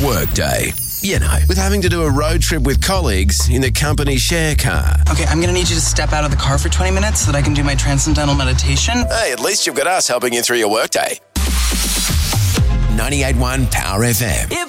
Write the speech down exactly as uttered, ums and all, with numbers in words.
Workday. You know, with having to do a road trip with colleagues in the company share car. Okay, I'm going to need you to step out of the car for twenty minutes so that I can do my transcendental meditation. Hey, at least you've got us helping you through your workday. ninety-eight point one Power F M.